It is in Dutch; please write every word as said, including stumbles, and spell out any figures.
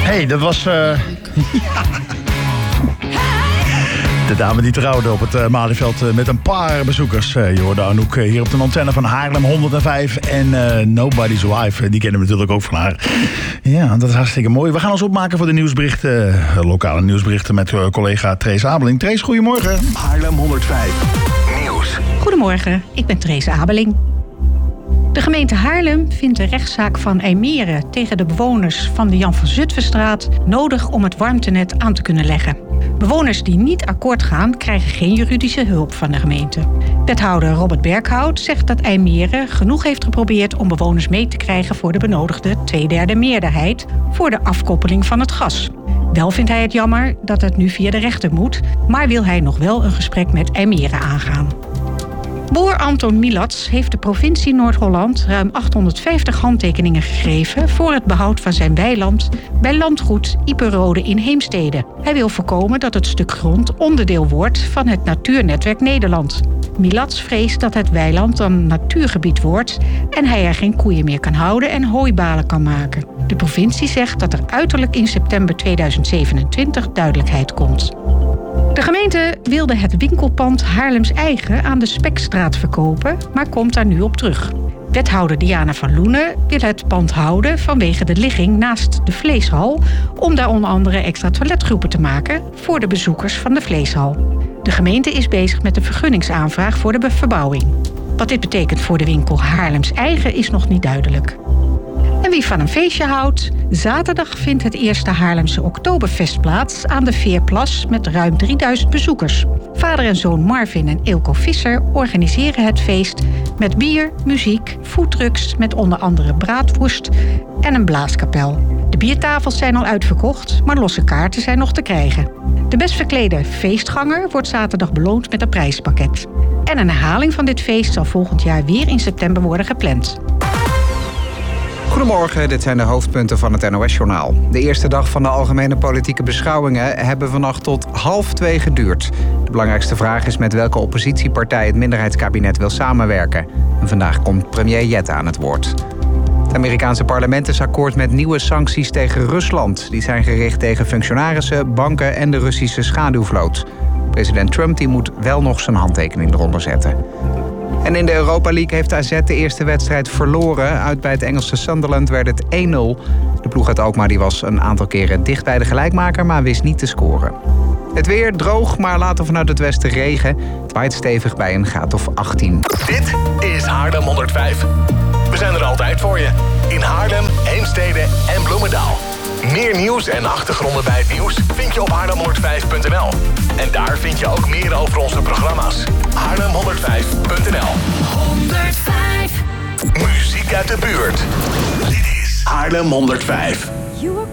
hey, dat was... Uh... De dame die trouwde op het uh, Malieveld uh, met een paar bezoekers. Uh, je hoorde Anouk uh, hier op de antenne van Haarlem honderdvijf. En uh, Nobody's Wife, uh, die kennen we natuurlijk ook van haar. Ja, dat is hartstikke mooi. We gaan ons opmaken voor de nieuwsberichten. Uh, lokale nieuwsberichten met uh, collega Trace Abeling. Trace, goedemorgen. Haarlem honderdvijf Nieuws. Goedemorgen, ik ben Trace Abeling. De gemeente Haarlem vindt de rechtszaak van IJmere tegen de bewoners van de Jan van Zutphenstraat nodig om het warmtenet aan te kunnen leggen. Bewoners die niet akkoord gaan, krijgen geen juridische hulp van de gemeente. Wethouder Robert Berghout zegt dat IJmere genoeg heeft geprobeerd om bewoners mee te krijgen voor de benodigde tweederde meerderheid voor de afkoppeling van het gas. Wel vindt hij het jammer dat het nu via de rechter moet, maar wil hij nog wel een gesprek met IJmere aangaan. Boer Anton Milats heeft de provincie Noord-Holland ruim achthonderdvijftig handtekeningen gegeven voor het behoud van zijn weiland bij landgoed Iperode in Heemstede. Hij wil voorkomen dat het stuk grond onderdeel wordt van het Natuurnetwerk Nederland. Milats vreest dat het weiland een natuurgebied wordt en hij er geen koeien meer kan houden en hooibalen kan maken. De provincie zegt dat er uiterlijk in september tweeduizend zevenentwintig duidelijkheid komt. De gemeente wilde het winkelpand Haarlems Eigen aan de Spekstraat verkopen, maar komt daar nu op terug. Wethouder Diana van Loenen wil het pand houden vanwege de ligging naast de vleeshal, om daar onder andere extra toiletgroepen te maken voor de bezoekers van de vleeshal. De gemeente is bezig met de vergunningsaanvraag voor de verbouwing. Wat dit betekent voor de winkel Haarlems Eigen is nog niet duidelijk. En wie van een feestje houdt? Zaterdag vindt het eerste Haarlemse Oktoberfest plaats aan de Veerplas met ruim drieduizend bezoekers. Vader en zoon Marvin en Eelco Visser organiseren het feest met bier, muziek, foodtrucks met onder andere braadworst en een blaaskapel. De biertafels zijn al uitverkocht, maar losse kaarten zijn nog te krijgen. De best verklede feestganger wordt zaterdag beloond met een prijspakket. En een herhaling van dit feest zal volgend jaar weer in september worden gepland. Goedemorgen, dit zijn de hoofdpunten van het N O S-journaal. De eerste dag van de algemene politieke beschouwingen hebben vannacht tot half twee geduurd. De belangrijkste vraag is met welke oppositiepartij het minderheidskabinet wil samenwerken. En vandaag komt premier Jette aan het woord. Het Amerikaanse parlement is akkoord met nieuwe sancties tegen Rusland. Die zijn gericht tegen functionarissen, banken en de Russische schaduwvloot. President Trump die moet wel nog zijn handtekening eronder zetten. En in de Europa League heeft A Z de eerste wedstrijd verloren. Uit bij het Engelse Sunderland werd het één nul. De ploeg uit Alkmaar die was een aantal keren dicht bij de gelijkmaker, maar wist niet te scoren. Het weer droog, maar later vanuit het westen regen. Het waait stevig bij een graad of achttien. Dit is Haarlem honderdvijf. We zijn er altijd voor je. In Haarlem, Heemstede en Bloemendaal. Meer nieuws en achtergronden bij het nieuws vind je op haarlem honderdvijf punt n l. En daar vind je ook meer over onze programma's. haarlem honderdvijf punt n l. honderdvijf Muziek uit de buurt. Dit is Haarlem honderdvijf.